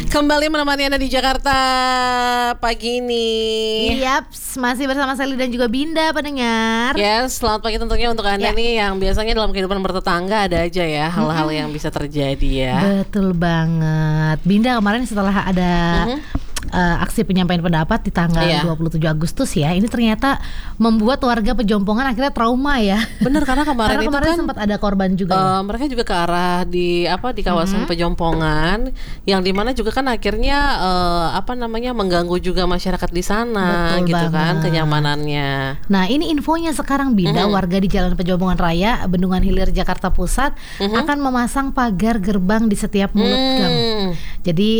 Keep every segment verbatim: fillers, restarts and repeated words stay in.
Kembali menemani Anda di Jakarta pagi ini. Yaps, masih bersama Sally dan juga Binda pendengar. Yes, selamat pagi tentunya untuk Anda Ya. nih yang biasanya dalam kehidupan bertetangga ada aja ya hal-hal Mm-mm. yang bisa terjadi ya. Betul banget. Binda kemarin setelah ada Mhm. uh, aksi penyampaian pendapat di tanggal Iya. dua puluh tujuh Agustus ya, ini ternyata membuat warga Pejompongan akhirnya trauma ya. Bener, karena kemarin Karena itu kemarin kan sempat ada korban juga. ya. Eh, mereka juga ke arah di apa di kawasan Pejompongan, yang dimana juga kan akhirnya eh, apa namanya mengganggu juga masyarakat di sana. Betul Gitu kan banget. kenyamanannya. Nah ini infonya sekarang Binda, Mhm. warga di Jalan Pejompongan Raya, Bendungan Hilir, Jakarta Pusat Mhm. akan memasang pagar gerbang di setiap mulut gang. Hmm. Jadi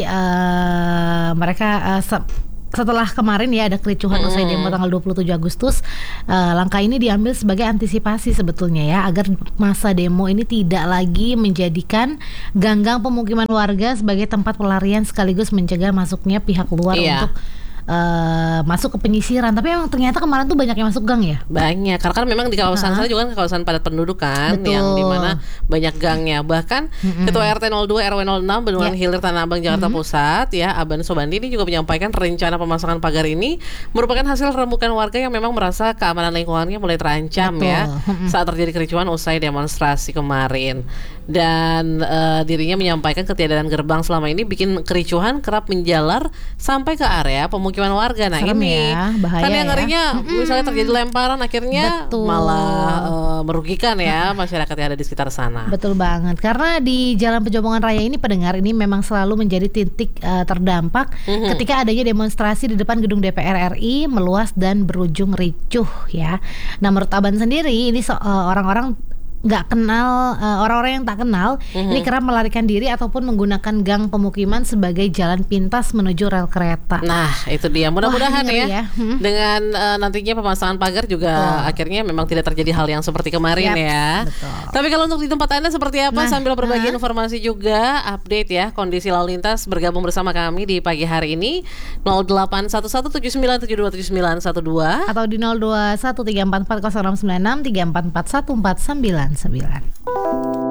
eh, mereka eh, se- setelah kemarin ya ada kericuhan usai demo tanggal dua puluh tujuh Agustus, eh, langkah ini diambil sebagai antisipasi sebetulnya ya, agar masa demo ini tidak lagi menjadikan ganggang pemukiman warga sebagai tempat pelarian sekaligus mencegah masuknya pihak luar Iya. untuk eh, masuk ke penyisiran. Tapi emang ternyata kemarin tuh banyak yang masuk gang ya. Banyak, karena kan memang di kawasan Hah? sana juga kan kawasan padat penduduk kan, Betul. yang dimana banyak gangnya. Bahkan Mm-mm. Ketua R T nol dua R W nol enam Bendungan Ya. Hilir Tanah Abang Jakarta Pusat ya, Aban Sobandi ini juga menyampaikan rencana pemasangan pagar ini merupakan hasil rembukan warga yang memang merasa keamanan lingkungannya mulai terancam. Betul. Ya Mm-mm. saat terjadi kericuhan usai demonstrasi kemarin. Dan eh, dirinya menyampaikan ketiadaan gerbang selama ini bikin kericuhan kerap menjalar sampai ke area pemukiman warga. Nah Serem ini ya, bahaya kan yang ya. ngerinya misalnya terjadi lemparan akhirnya Betul. malah eh, merugikan ya masyarakat yang ada di sekitar sana. Betul banget, karena di Jalan Pejompongan Raya ini pendengar ini memang selalu menjadi titik eh, terdampak Mhm. ketika adanya demonstrasi di depan gedung D P R R I meluas dan berujung ricuh ya. Nah menurut Aban sendiri ini so- eh, orang-orang nggak kenal, eh, orang-orang yang tak kenal Mhm. ini kerap melarikan diri ataupun menggunakan gang pemukiman sebagai jalan pintas menuju rel kereta. Nah itu dia, mudah-mudahan Wah, ngeri ya, ya. Hmm. dengan eh, nantinya pemasangan pagar juga Betul. akhirnya memang tidak terjadi hal yang seperti kemarin Yap, ya. betul. Tapi kalau untuk di tempat Anda seperti apa, Nah, sambil berbagi nah. informasi juga, update ya kondisi lalu lintas, bergabung bersama kami di pagi hari ini nol delapan satu satu tujuh sembilan tujuh dua tujuh sembilan satu dua. Atau di nol dua satu tiga empat empat nol enam sembilan enam tiga empat empat satu empat sembilan sembilan.